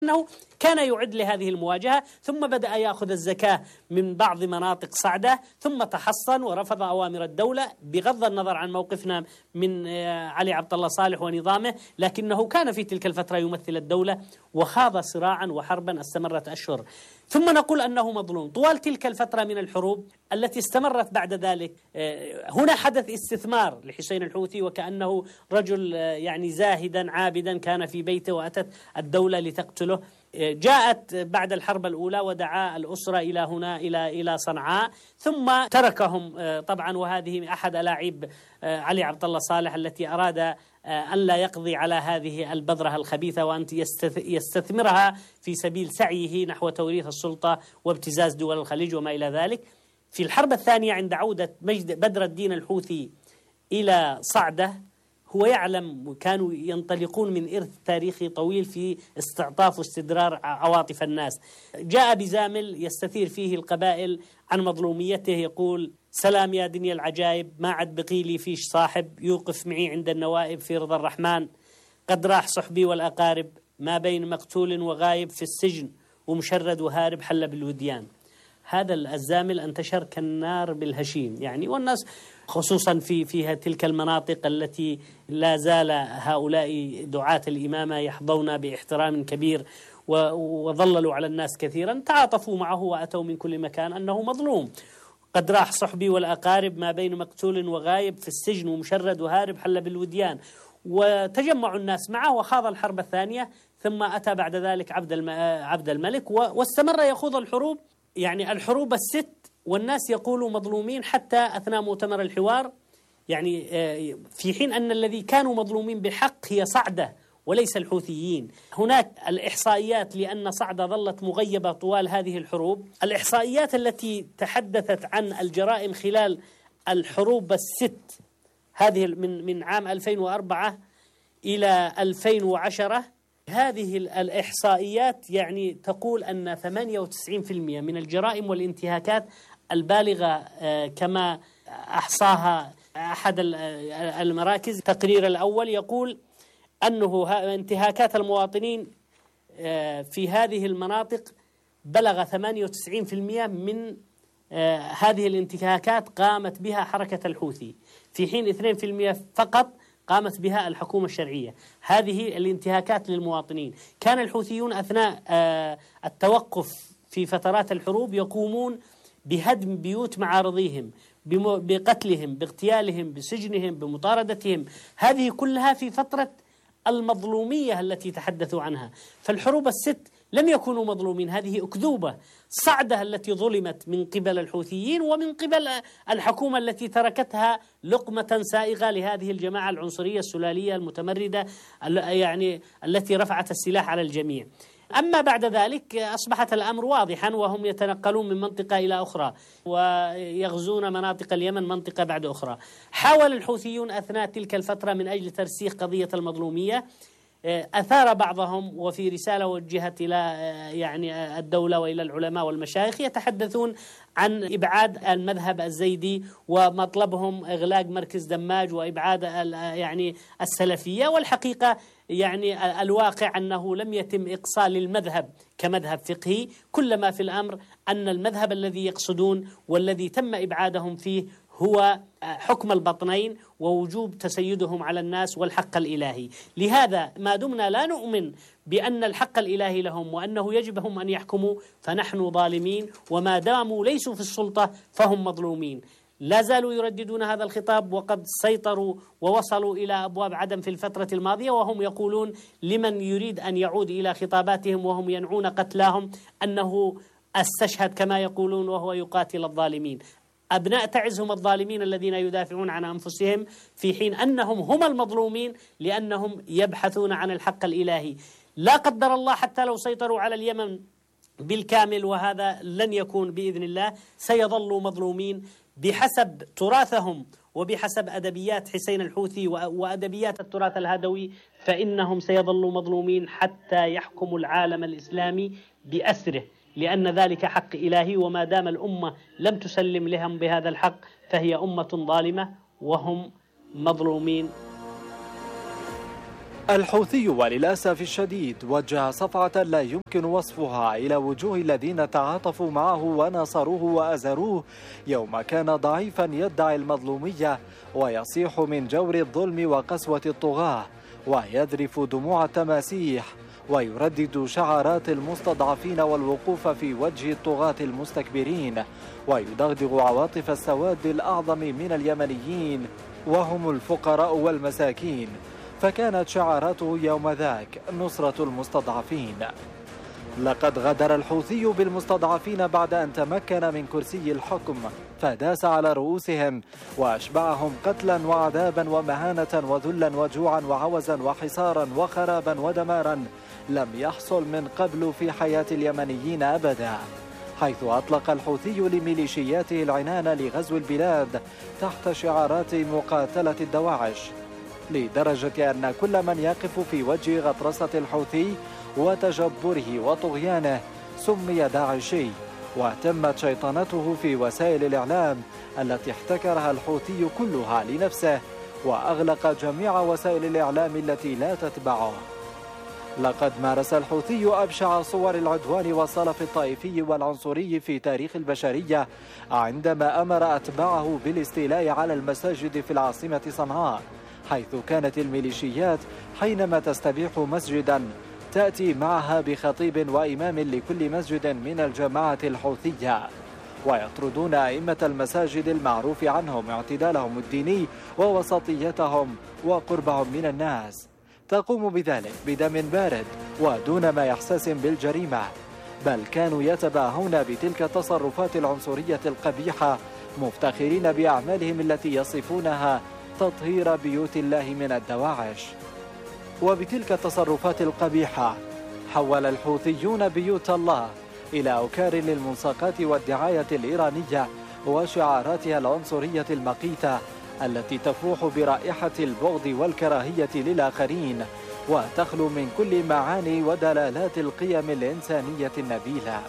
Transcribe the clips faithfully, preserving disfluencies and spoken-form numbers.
أنه كان يعد لهذه المواجهة، ثم بدأ يأخذ الزكاة من بعض مناطق صعدة، ثم تحصن ورفض أوامر الدولة بغض النظر عن موقفنا من علي عبد الله صالح ونظامه، لكنه كان في تلك الفترة يمثل الدولة وخاض صراعا وحربا استمرت أشهر. ثم نقول أنه مظلوم طوال تلك الفترة من الحروب التي استمرت بعد ذلك. هنا حدث استثمار لحسين الحوثي، وكأنه رجل يعني زاهدا عابدا كان في بيته وأتت الدولة لتقتله. جاءت بعد الحرب الأولى ودعا الأسرة إلى هنا إلى إلى صنعاء، ثم تركهم طبعا. وهذه أحد ألاعيب علي عبد الله صالح التي أراد أن لا يقضي على هذه البذرة الخبيثة وأن يستثمرها في سبيل سعيه نحو توريث السلطة وابتزاز دول الخليج وما إلى ذلك. في الحرب الثانية عند عودة مجد بدر الدين الحوثي إلى صعدة، هو يعلم كانوا ينطلقون من إرث تاريخي طويل في استعطاف واستدرار عواطف الناس. جاء بزامل يستثير فيه القبائل عن مظلوميته، يقول: سلام يا دنيا العجائب، ما عد بقي لي فيش صاحب، يوقف معي عند النوائب في رضا الرحمن، قد راح صحبي والأقارب، ما بين مقتول وغايب في السجن، ومشرد وهارب حل بالوديان. هذا الزامل انتشر كالنار بالهشيم يعني، والناس خصوصا في فيها تلك المناطق التي لا زال هؤلاء دعاة الإمامة يحظون باحترام كبير وظللوا على الناس كثيرا، تعاطفوا معه وأتوا من كل مكان أنه مظلوم. قد راح صحبي والأقارب، ما بين مقتول وغايب في السجن، ومشرد وهارب حل بالوديان. وتجمعوا الناس معه وخاض الحرب الثانية، ثم أتى بعد ذلك عبد عبد الملك واستمر يخوض الحروب، يعني الحروب الست، والناس يقولوا مظلومين حتى أثناء مؤتمر الحوار، يعني في حين أن الذي كانوا مظلومين بحق هي صعدة وليس الحوثيين. هناك الإحصائيات، لأن صعدة ظلت مغيبة طوال هذه الحروب، الإحصائيات التي تحدثت عن الجرائم خلال الحروب الست هذه من من عام ألفين وأربعة إلى ألفين وعشرة، هذه الإحصائيات يعني تقول أن ثمانية وتسعين بالمئة من الجرائم والانتهاكات البالغة كما أحصاها أحد المراكز، التقرير الأول يقول أنه انتهاكات المواطنين في هذه المناطق بلغ ثمانية وتسعين بالمئة من هذه الانتهاكات قامت بها حركة الحوثي، في حين اثنين بالمئة فقط قامت بها الحكومة الشرعية. هذه الانتهاكات للمواطنين. كان الحوثيون أثناء التوقف في فترات الحروب يقومون بهدم بيوت معارضيهم، بقتلهم، باغتيالهم، بسجنهم، بمطاردتهم، هذه كلها في فترة المظلومية التي تحدثوا عنها. فالحروب الست لم يكونوا مظلومين، هذه أكذوبة. صعدة التي ظلمت من قبل الحوثيين ومن قبل الحكومة التي تركتها لقمة سائغة لهذه الجماعة العنصرية السلالية المتمردة يعني التي رفعت السلاح على الجميع. أما بعد ذلك أصبحت الأمر واضحا، وهم يتنقلون من منطقة إلى أخرى ويغزون مناطق اليمن منطقة بعد أخرى. حاول الحوثيون أثناء تلك الفترة من أجل ترسيخ قضية المظلومية، أثار بعضهم وفي رسالة وجهت إلى يعني الدولة وإلى العلماء والمشايخ يتحدثون عن إبعاد المذهب الزيدي ومطلبهم إغلاق مركز دماج وإبعاد يعني السلفية. والحقيقة يعني الواقع أنه لم يتم إقصاء المذهب كمذهب فقهي، كل ما في الأمر أن المذهب الذي يقصدون والذي تم إبعادهم فيه هو حكم البطنين ووجوب تسيدهم على الناس والحق الإلهي. لهذا ما دمنا لا نؤمن بأن الحق الإلهي لهم وأنه يجب هم أن يحكموا فنحن ظالمين، وما داموا ليسوا في السلطة فهم مظلومين. لا زالوا يرددون هذا الخطاب، وقد سيطروا ووصلوا إلى أبواب عدن في الفترة الماضية، وهم يقولون لمن يريد أن يعود إلى خطاباتهم وهم ينعون قتلاهم أنه استشهد كما يقولون وهو يقاتل الظالمين. أبناء تعز هم الظالمين الذين يدافعون عن أنفسهم، في حين أنهم هم المظلومين لأنهم يبحثون عن الحق الإلهي. لا قدر الله حتى لو سيطروا على اليمن بالكامل، وهذا لن يكون بإذن الله، سيظلوا مظلومين بحسب تراثهم وبحسب أدبيات حسين الحوثي وأدبيات التراث الهدوي، فإنهم سيظلوا مظلومين حتى يحكموا العالم الإسلامي بأسره، لأن ذلك حق إلهي، وما دام الأمة لم تسلم لهم بهذا الحق فهي أمة ظالمة وهم مظلومين. الحوثي وللأسف الشديد وجه صفعة لا يمكن وصفها إلى وجوه الذين تعاطفوا معه وناصروه وأزروه يوم كان ضعيفا يدعي المظلومية ويصيح من جور الظلم وقسوة الطغاة ويذرف دموع التماسيح ويردد شعارات المستضعفين والوقوف في وجه الطغاة المستكبرين ويدغدغ عواطف السواد الأعظم من اليمنيين وهم الفقراء والمساكين، فكانت شعاراته يوم ذاك نصرة المستضعفين. لقد غدر الحوثي بالمستضعفين بعد أن تمكن من كرسي الحكم فداس على رؤوسهم وأشبعهم قتلا وعذابا ومهانة وذلا وجوعا وعوزا وحصارا وخرابا ودمارا لم يحصل من قبل في حياة اليمنيين أبدا، حيث أطلق الحوثي لميليشياته العنان لغزو البلاد تحت شعارات مقاتلة الدواعش، لدرجة أن كل من يقف في وجه غطرسة الحوثي وتجبره وطغيانه سمي داعشي، وتمت شيطنته في وسائل الإعلام التي احتكرها الحوثي كلها لنفسه وأغلق جميع وسائل الإعلام التي لا تتبعه. لقد مارس الحوثي أبشع صور العدوان والصلف الطائفي والعنصري في تاريخ البشرية عندما أمر أتباعه بالاستيلاء على المساجد في العاصمة صنعاء، حيث كانت الميليشيات حينما تستبيح مسجدا تأتي معها بخطيب وإمام لكل مسجد من الجماعة الحوثية، ويطردون أئمة المساجد المعروف عنهم اعتدالهم الديني ووسطيتهم وقربهم من الناس. تقوم بذلك بدم بارد ودون ما إحساس بالجريمة، بل كانوا يتباهون بتلك التصرفات العنصرية القبيحة مفتخرين بأعمالهم التي يصفونها تطهير بيوت الله من الدواعش. وبتلك التصرفات القبيحة حول الحوثيون بيوت الله إلى أوكار للملصقات والدعاية الإيرانية وشعاراتها العنصرية المقيتة التي تفوح برائحة البغض والكراهية للآخرين وتخلو من كل معاني ودلالات القيم الإنسانية النبيلة.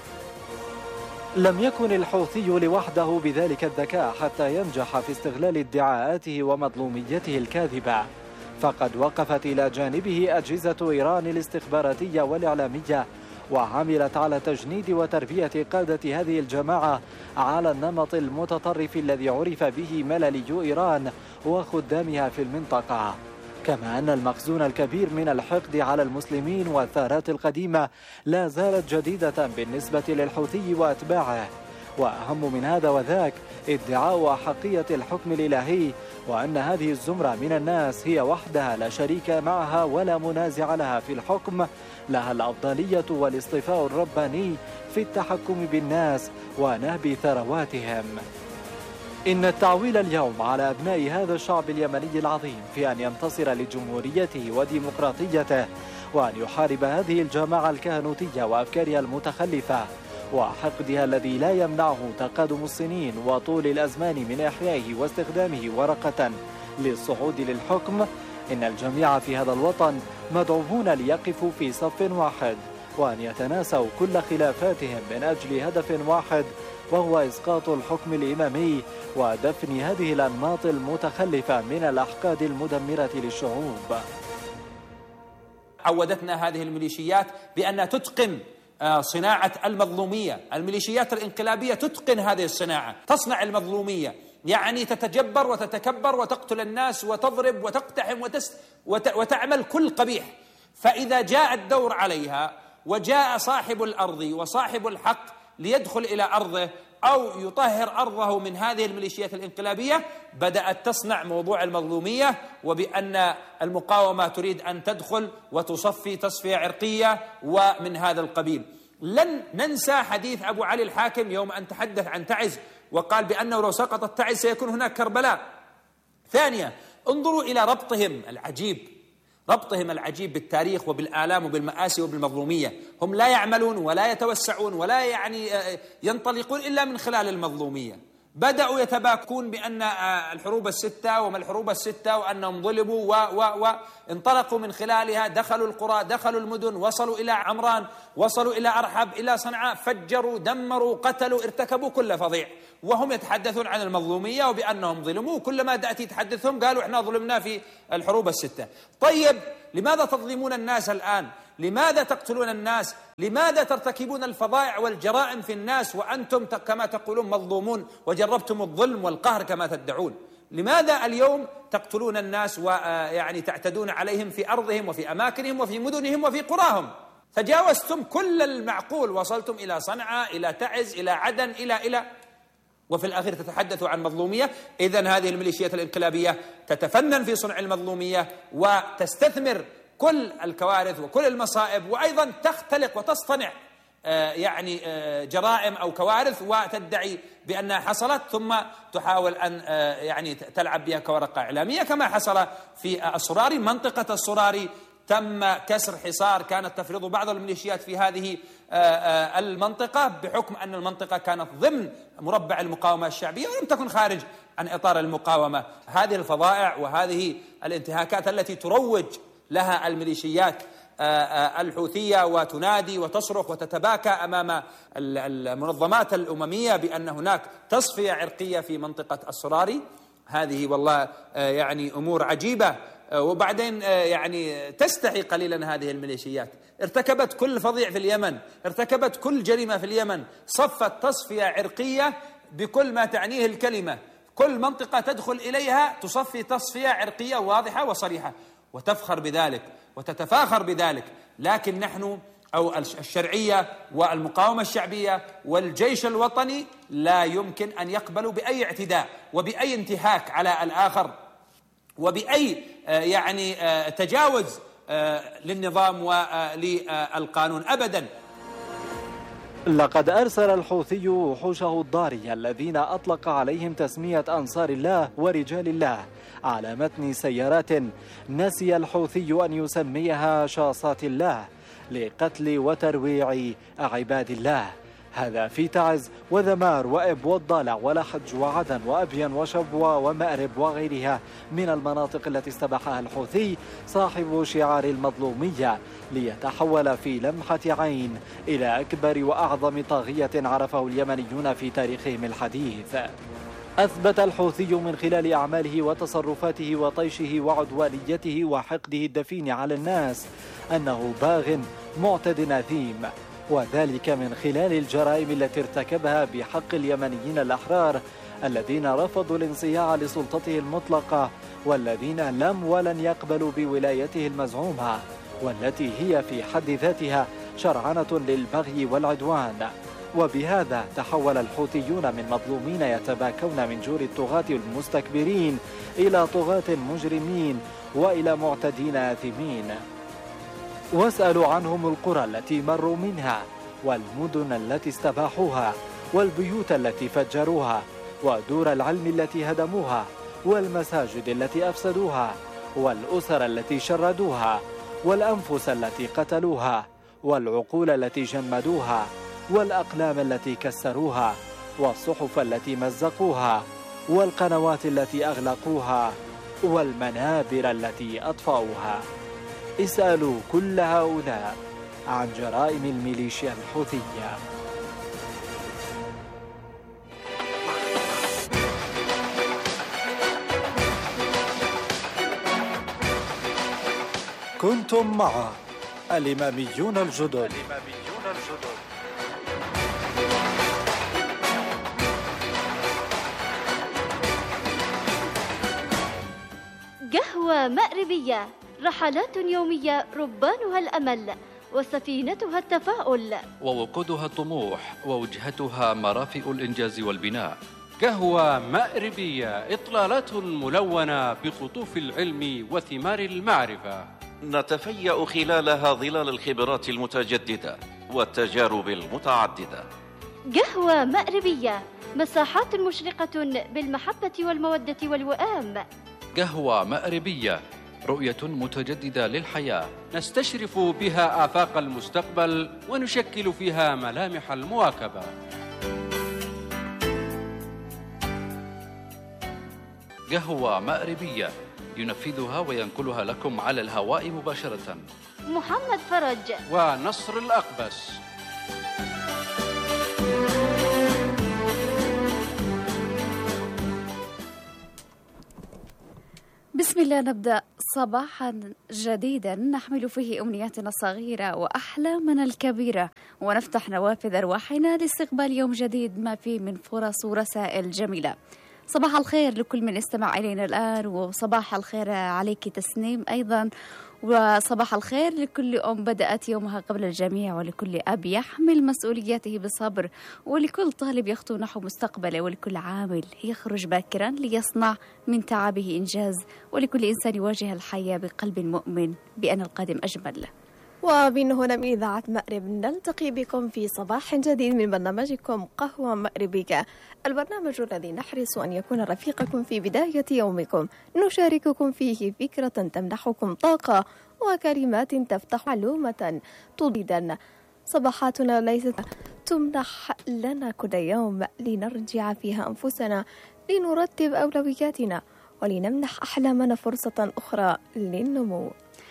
لم يكن الحوثي لوحده بذلك الذكاء حتى ينجح في استغلال ادعاءاته ومظلوميته الكاذبة، فقد وقفت إلى جانبه أجهزة إيران الاستخباراتية والإعلامية وعملت على تجنيد وتربية قادة هذه الجماعة على النمط المتطرف الذي عرف به ملاليو إيران وخدامها في المنطقة، كما أن المخزون الكبير من الحقد على المسلمين والثارات القديمة لا زالت جديدة بالنسبة للحوثي وأتباعه. وأهم من هذا وذاك ادعاء أحقية الحكم الإلهي، وأن هذه الزمرة من الناس هي وحدها لا شريك معها ولا منازع لها في الحكم، لها الأفضلية والاصطفاء الرباني في التحكم بالناس ونهب ثرواتهم. إن التعويل اليوم على أبناء هذا الشعب اليمني العظيم في أن ينتصر لجمهوريته وديمقراطيته وأن يحارب هذه الجماعة الكهنوتية وأفكارها المتخلفة وحقدها الذي لا يمنعه تقادم السنين وطول الأزمان من إحيائه واستخدامه ورقة للصعود للحكم. إن الجميع في هذا الوطن مدعوون ليقفوا في صف واحد وأن يتناسوا كل خلافاتهم من أجل هدف واحد، وهو إسقاط الحكم الإمامي ودفن هذه الأنماط المتخلفة من الأحقاد المدمرة للشعوب. عودتنا هذه الميليشيات بأن تتقن صناعة المظلومية، الميليشيات الانقلابية تتقن هذه الصناعة، تصنع المظلومية، يعني تتجبر وتتكبر وتقتل الناس وتضرب وتقتحم وتس وت... وتعمل كل قبيح. فإذا جاء الدور عليها وجاء صاحب الأرض وصاحب الحق ليدخل إلى أرضه أو يطهر أرضه من هذه الميليشيات الانقلابية، بدأت تصنع موضوع المظلومية، وبأن المقاومة تريد أن تدخل وتصفي تصفية عرقية ومن هذا القبيل. لن ننسى حديث أبو علي الحاكم يوم أن تحدث عن تعز وقال بأنه لو سقطت تعز سيكون هناك كربلاء. ثانيا، انظروا إلى ربطهم العجيب، ربطهم العجيب بالتاريخ وبالآلام وبالمآسي وبالمظلومية. هم لا يعملون ولا يتوسعون ولا يعني ينطلقون إلا من خلال المظلومية. بدأوا يتباكون بأن الحروب الستة وما الحروب الستة وأنهم ظلموا و و وانطلقوا من خلالها، دخلوا القرى، دخلوا المدن، وصلوا إلى عمران، وصلوا إلى أرحب، إلى صنعاء، فجروا، دمروا، قتلوا، ارتكبوا كل فظيع، وهم يتحدثون عن المظلومية وبأنهم ظلموا. كلما تأتي تحدثهم قالوا إحنا ظلمنا في الحروب الستة. طيب لماذا تظلمون الناس الآن؟ لماذا تقتلون الناس؟ لماذا ترتكبون الفظائع والجرائم في الناس وأنتم كما تقولون مظلومون وجربتم الظلم والقهر كما تدعون؟ لماذا اليوم تقتلون الناس ويعني تعتدون عليهم في أرضهم وفي أماكنهم وفي مدنهم وفي قراهم؟ تجاوزتم كل المعقول، وصلتم إلى صنعاء، إلى تعز، إلى عدن، إلى إلى وفي الأخير تتحدثوا عن مظلومية. إذن هذه الميليشيات الانقلابية تتفنن في صنع المظلومية وتستثمر كل الكوارث وكل المصائب، وأيضا تختلق وتصطنع آه يعني آه جرائم أو كوارث وتدعي بأنها حصلت، ثم تحاول أن آه يعني تلعب بها كورقة إعلامية، كما حصل في الصراري. منطقة الصراري تم كسر حصار كانت تفرض بعض الميليشيات في هذه المنطقة بحكم أن المنطقة كانت ضمن مربع المقاومة الشعبية ولم تكن خارج عن إطار المقاومة. هذه الفظائع وهذه الانتهاكات التي تروج لها الميليشيات الحوثية وتنادي وتصرخ وتتباكى أمام المنظمات الأممية بأن هناك تصفية عرقية في منطقة الصراري، هذه والله يعني أمور عجيبة. وبعدين يعني تستحي قليلا هذه الميليشيات، ارتكبت كل فظيع في اليمن، ارتكبت كل جريمة في اليمن، صفت تصفية عرقية بكل ما تعنيه الكلمة، كل منطقة تدخل إليها تصفي تصفية عرقية واضحة وصريحة، وتفخر بذلك وتتفاخر بذلك. لكن نحن أو الشرعية والمقاومة الشعبية والجيش الوطني لا يمكن أن يقبلوا بأي اعتداء وبأي انتهاك على الآخر وبأي يعني تجاوز للنظام وللقانون أبدا. لقد أرسل الحوثي وحوشه الضارية الذين أطلق عليهم تسمية أنصار الله ورجال الله على متن سيارات نسي الحوثي أن يسميها شاصات الله لقتل وترويع عباد الله. هذا في تعز وذمار وإب والضالع ولحج وعدن وأبين وشبوة ومأرب وغيرها من المناطق التي استباحها الحوثي صاحب شعار المظلومية ليتحول في لمحة عين إلى أكبر وأعظم طاغية عرفه اليمنيون في تاريخهم الحديث. أثبت الحوثي من خلال أعماله وتصرفاته وطيشه وعدوانيته وحقده الدفين على الناس أنه باغ معتد أثيم، وذلك من خلال الجرائم التي ارتكبها بحق اليمنيين الأحرار الذين رفضوا الانصياع لسلطته المطلقة والذين لم ولن يقبلوا بولايته المزعومة، والتي هي في حد ذاتها شرعنة للبغي والعدوان. وبهذا تحول الحوثيون من مظلومين يتباكون من جور الطغاة المستكبرين إلى طغاة مجرمين وإلى معتدين آثمين. واسألوا عنهم القرى التي مروا منها والمدن التي استباحوها والبيوت التي فجروها ودور العلم التي هدموها والمساجد التي أفسدوها والأسر التي شردوها والأنفس التي قتلوها والعقول التي جمدوها والأقلام التي كسروها والصحف التي مزقوها والقنوات التي أغلقوها والمنابر التي أطفأوها. اسألوا كل هؤلاء عن جرائم الميليشيا الحوثية. كنتم مع الإماميون الجدد. قهوة مأربية، رحلات يومية ربانها الأمل وسفينتها التفاؤل ووقودها الطموح ووجهتها مرافئ الإنجاز والبناء. قهوة مأربية، إطلالات ملونة بقطوف العلم وثمار المعرفة، نتفيأ خلالها ظلال الخبرات المتجددة والتجارب المتعددة. قهوة مأربية، مساحات مشرقة بالمحبة والمودة والوئام. قهوة مأربية، رؤية متجددة للحياة، نستشرف بها آفاق المستقبل ونشكل فيها ملامح المواكبة. قهوة مأربية، ينفذها وينقلها لكم على الهواء مباشرة محمد فرج ونصر الأقبس. بسم الله، نبدأ صباحا جديدا نحمل فيه أمنياتنا الصغيرة وأحلامنا الكبيرة، ونفتح نوافذ أرواحنا لاستقبال يوم جديد ما فيه من فرص ورسائل جميلة. صباح الخير لكل من استمع إلينا الآن، وصباح الخير عليك تسنيم أيضا، وصباح الخير لكل أم بدأت يومها قبل الجميع، ولكل أب يحمل مسؤولياته بصبر، ولكل طالب يخطو نحو مستقبله، ولكل عامل يخرج باكرا ليصنع من تعبه إنجاز، ولكل إنسان يواجه الحياة بقلب مؤمن بأن القادم أجمل. ومن هنا من إذاعة مأرب نلتقي بكم في صباح جديد من برنامجكم قهوة مأربية، البرنامج الذي نحرص أن يكون رفيقكم في بداية يومكم، نشارككم فيه فكرة تمنحكم طاقة وكلمات تفتح معلومة تضيدا. صباحاتنا ليست تمنح لنا كل يوم لنرجع فيها أنفسنا، لنرتب أولوياتنا، ولنمنح أحلامنا فرصة أخرى للنمو.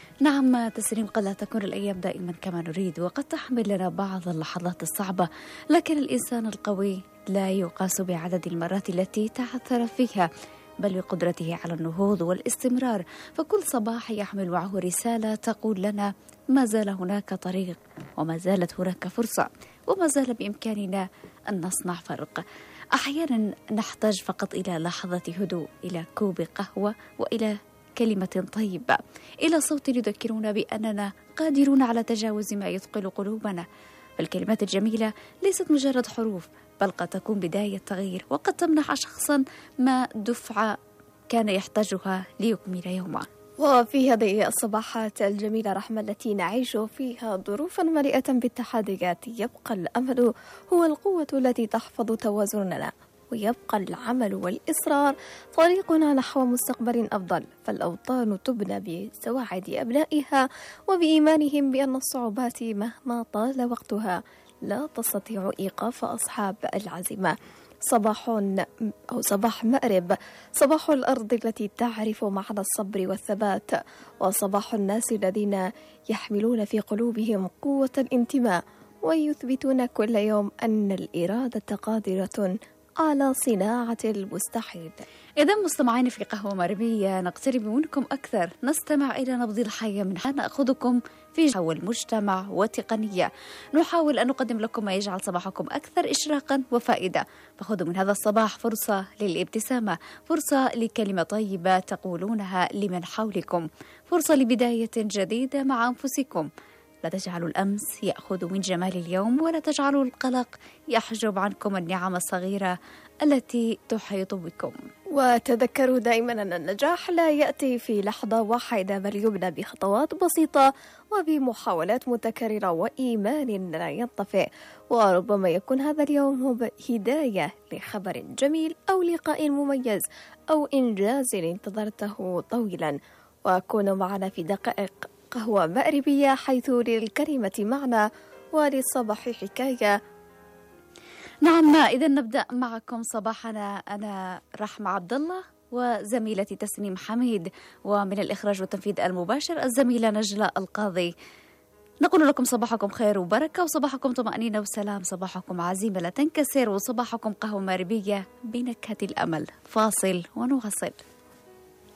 نعم تسريم، قد لا تكون الأيام دائما كما نريد، وقد تحمل لنا بعض اللحظات الصعبة، لكن الإنسان القوي لا يقاس بعدد المرات التي تعثر فيها، بل بقدرته على النهوض والاستمرار. فكل صباح يحمل معه رسالة تقول لنا ما زال هناك طريق، وما زالت هناك فرصة، وما زال بإمكاننا أن نصنع فرق. أحيانا نحتاج فقط إلى لحظة هدوء، إلى كوب قهوة، وإلى كلمة طيبة، إلى صوت يذكرنا بأننا قادرون على تجاوز ما يثقل قلوبنا. فالكلمات الجميلة ليست مجرد حروف، بل قد تكون بداية تغيير، وقد تمنح شخصا ما دفعة كان يحتاجها ليكمل يومه. وفي هذه الصباحات الجميلة رحمة التي نعيش فيها ظروفا مليئة بالتحديات، يبقى الأمل هو القوة التي تحفظ توازننا، ويبقى العمل والإصرار طريقنا نحو مستقبل أفضل. فالأوطان تبنى بسواعد أبنائها وبإيمانهم بأن الصعوبات مهما طال وقتها لا تستطيع إيقاف أصحاب العزيمة. صباح أو صباح مأرب، صباح الأرض التي تعرف معنى الصبر والثبات، وصباح الناس الذين يحملون في قلوبهم قوة الانتماء، ويثبتون كل يوم أن الإرادة قادرة على صناعة المستحيل. إذا مستمعين في قهوة مأربية نقترب منكم أكثر، نستمع إلى نبض الحياة، من حين نأخذكم في جو المجتمع وتقنية، نحاول أن نقدم لكم ما يجعل صباحكم أكثر إشراقا وفائدة. فخذوا من هذا الصباح فرصة للابتسامة، فرصة لكلمة طيبة تقولونها لمن حولكم، فرصة لبداية جديدة مع أنفسكم. لا تجعلوا الأمس يأخذ من جمال اليوم، ولا تجعلوا القلق يحجب عنكم النعم الصغيرة التي تحيط بكم. وتذكروا دائما أن النجاح لا يأتي في لحظة واحدة، بل يبنى بخطوات بسيطة وبمحاولات متكررة وإيمان لا ينطفئ. وربما يكون هذا اليوم هو هداية لخبر جميل، أو لقاء مميز، أو إنجاز انتظرته طويلا. وكونوا معنا في دقائق قهوة مأربية، حيث للكلمة معنى وللصباح حكاية. نعم، إذا نبدأ معكم صباحنا. أنا رحمة عبد الله، وزميلتي تسنيم حميد، ومن الإخراج والتنفيذ المباشر الزميلة نجلة القاضي. نقول لكم صباحكم خير وبركة، وصباحكم طمأنينة وسلام، صباحكم عزيمة لا تنكسر، وصباحكم قهوة مأربية بنكهة الأمل. فاصل ونواصل.